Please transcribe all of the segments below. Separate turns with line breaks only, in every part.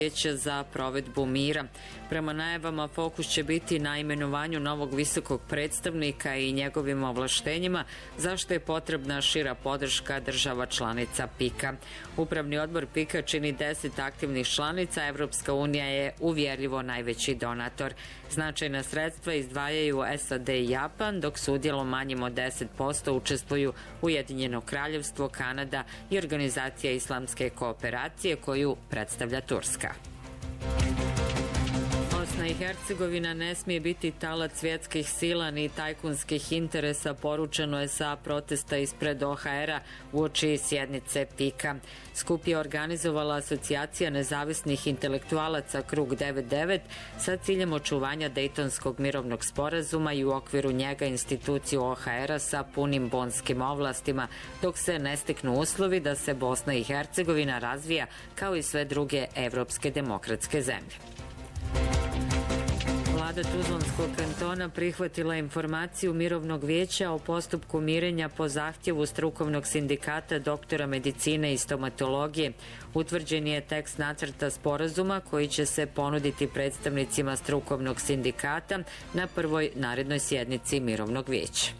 Vijeća za provedbu mira. Prema najavama fokus će biti na imenovanju novog visokog predstavnika i njegovim ovlaštenjima, zašto je potrebna šira podrška država članica PIK-a. Upravni odbor PIK-a čini 10 aktivnih članica, Evropska unija je uvjerljivo najveći donator. Značajna sredstva izdvajaju SAD i Japan, dok s udjelom manjim od 10% učestvuju Ujedinjeno kraljevstvo, Kanada i Organizacija islamske kooperacije koju predstavlja Turska. Bosna i Hercegovina ne smije biti talac svjetskih sila ni tajkunskih interesa, poručeno je sa protesta ispred OHR-a uoči sjednice PIK-a. Skup je organizovala Asocijacija nezavisnih intelektualaca Krug 99 sa ciljem očuvanja Dejtonskog mirovnog sporazuma i u okviru njega instituciju OHR-a sa punim bonskim ovlastima, dok se ne steknu uslovi da se Bosna i Hercegovina razvija kao i sve druge evropske demokratske zemlje. Vlada Tuzlanskog kantona prihvatila informaciju Mirovnog vijeća o postupku mirenja po zahtjevu strukovnog sindikata doktora medicine i stomatologije. Utvrđen je tekst nacrta sporazuma koji će se ponuditi predstavnicima strukovnog sindikata na prvoj narednoj sjednici Mirovnog vijeća.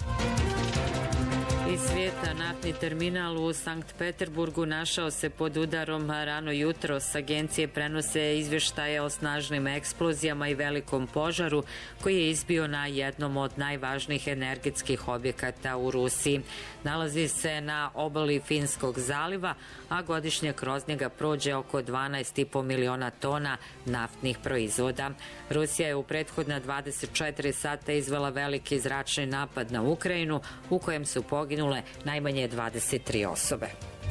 Iz svijeta, naftni terminal u Sankt Peterburgu našao se pod udarom rano jutros. Agencije prenose izvještaje o snažnim eksplozijama i velikom požaru koji je izbio na jednom od najvažnijih energetskih objekata u Rusiji. Nalazi se na obali Finskog zaliva, a godišnje kroz njega prođe oko 12,5 miliona tona naftnih proizvoda. Rusija je u prethodna 24 sata izvela veliki zračni napad na Ukrajinu u kojem su poginule najmanje 23 osobe.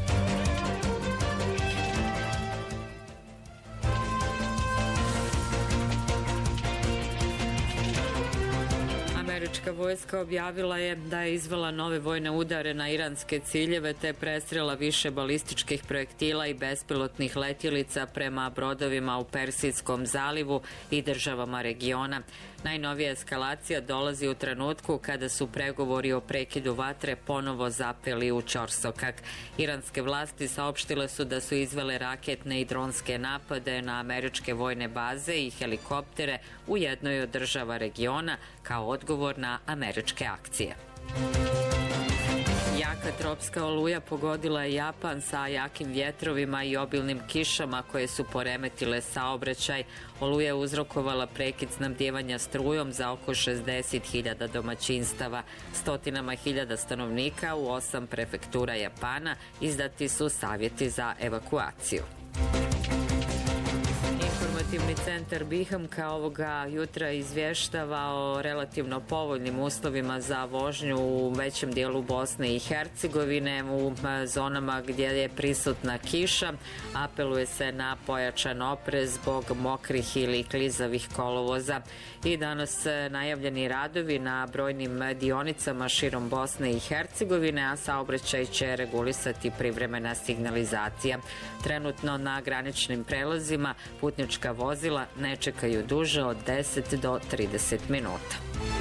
Američka vojska objavila je da je izvela nove vojne udare na iranske ciljeve te prestrela više balističkih projektila i bespilotnih letjelica prema brodovima u Persijskom zalivu i državama regiona. Najnovija eskalacija dolazi u trenutku kada su pregovori o prekidu vatre ponovo zapeli u ćorsokak. Iranske vlasti saopštile su da su izvele raketne i dronske napade na američke vojne baze i helikoptere u jednoj od država regiona kao odgovor na američke akcije. Jaka tropska oluja pogodila je Japan sa jakim vjetrovima i obilnim kišama koje su poremetile saobraćaj. Oluja je uzrokovala prekid snabdijevanja strujom za oko 60.000 domaćinstava. Stotinama hiljada stanovnika u 8 prefektura Japana izdati su savjeti za evakuaciju. Informativni centar Bihamka ovoga jutra izvještava o relativno povoljnim uslovima za vožnju u većem dijelu Bosne i Hercegovine u zonama gdje je prisutna kiša. Apeluje se na pojačan oprez zbog mokrih ili klizavih kolovoza. I danas najavljeni radovi na brojnim dionicama širom Bosne i Hercegovine, a saobraćaj će regulisati privremena signalizacija. Trenutno na graničnim prelazima putnička vozila ne čekaju duže od 10 do 30 minuta.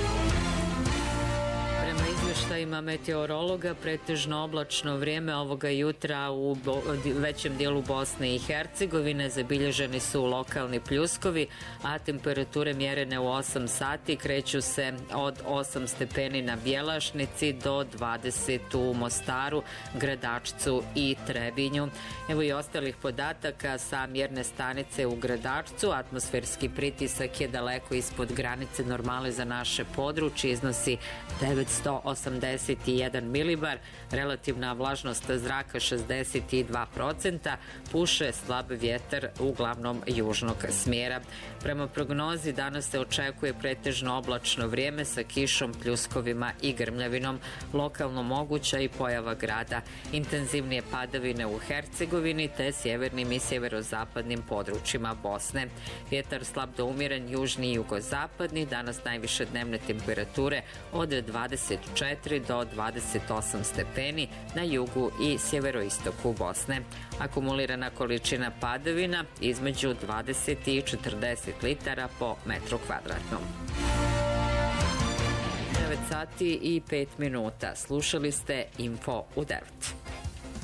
Prema izvještajima meteorologa, pretežno oblačno vrijeme ovoga jutra u većem dijelu Bosne i Hercegovine, zabilježeni su lokalni pljuskovi, a temperature mjerene u 8 sati kreću se od 8 stepeni na Bjelašnici do 20 u Mostaru, Gradačcu i Trebinju. Evo i ostalih podataka sa mjerne stanice u Gradačcu. Atmosferski pritisak je daleko ispod granice normale za naše područje, iznosi 981 milibar, relativna vlažnost zraka 62%, puše slab vjetar uglavnom južnog smjera. Prema prognozi danas se očekuje pretežno oblačno vrijeme sa kišom, pljuskovima i grmljavinom, lokalno moguća i pojava grada, intenzivnije padavine u Hercegovini te sjevernim i sjeverozapadnim područjima Bosne. Vjetar slab do umjeren južni i jugozapadni, danas najviše dnevne temperature od 24 do 28 stepeni na jugu i sjeveroistoku Bosne. Akumulirana količina padavina između 20 i 40 litara po metru kvadratnom. 9 sati i 5 minuta. Slušali ste Info u 9.